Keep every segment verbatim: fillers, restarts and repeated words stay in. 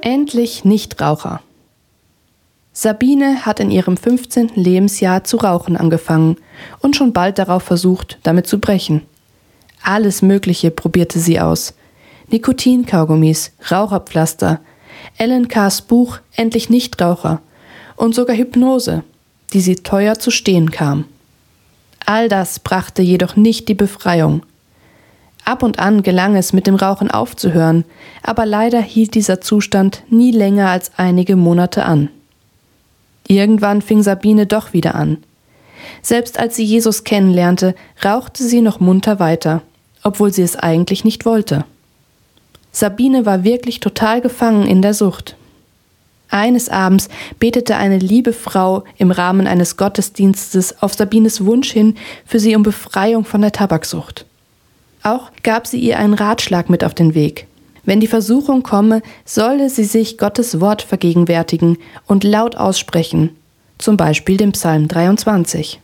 Endlich Nichtraucher. Sabine hat in ihrem fünfzehnten Lebensjahr zu rauchen angefangen und schon bald darauf versucht, damit zu brechen. Alles Mögliche probierte sie aus. Nikotinkaugummis, Raucherpflaster, Ellen Kars Buch Endlich Nichtraucher und sogar Hypnose, die sie teuer zu stehen kam. All das brachte jedoch nicht die Befreiung. Ab und an gelang es, mit dem Rauchen aufzuhören, aber leider hielt dieser Zustand nie länger als einige Monate an. Irgendwann fing Sabine doch wieder an. Selbst als sie Jesus kennenlernte, rauchte sie noch munter weiter, obwohl sie es eigentlich nicht wollte. Sabine war wirklich total gefangen in der Sucht. Eines Abends betete eine liebe Frau im Rahmen eines Gottesdienstes auf Sabines Wunsch hin für sie um Befreiung von der Tabaksucht. Auch gab sie ihr einen Ratschlag mit auf den Weg. Wenn die Versuchung komme, solle sie sich Gottes Wort vergegenwärtigen und laut aussprechen, zum Beispiel den Psalm dreiundzwanzig.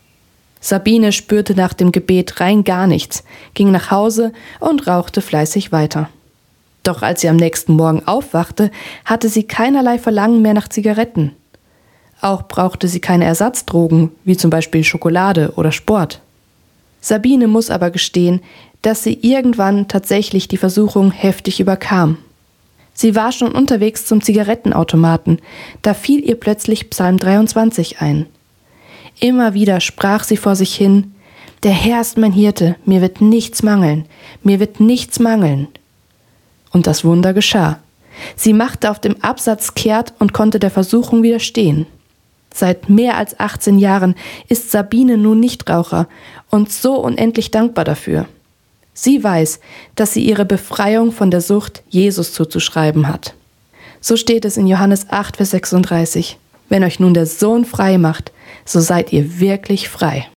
Sabine spürte nach dem Gebet rein gar nichts, ging nach Hause und rauchte fleißig weiter. Doch als sie am nächsten Morgen aufwachte, hatte sie keinerlei Verlangen mehr nach Zigaretten. Auch brauchte sie keine Ersatzdrogen, wie zum Beispiel Schokolade oder Sport. Sabine muss aber gestehen, dass sie irgendwann tatsächlich die Versuchung heftig überkam. Sie war schon unterwegs zum Zigarettenautomaten, da fiel ihr plötzlich Psalm dreiundzwanzig ein. Immer wieder sprach sie vor sich hin: Der Herr ist mein Hirte, mir wird nichts mangeln, mir wird nichts mangeln. Und das Wunder geschah. Sie machte auf dem Absatz kehrt und konnte der Versuchung widerstehen. Seit mehr als achtzehn Jahren ist Sabine nun Nichtraucher und so unendlich dankbar dafür. Sie weiß, dass sie ihre Befreiung von der Sucht Jesus zuzuschreiben hat. So steht es in Johannes acht, Vers sechsunddreißig. Wenn euch nun der Sohn frei macht, so seid ihr wirklich frei.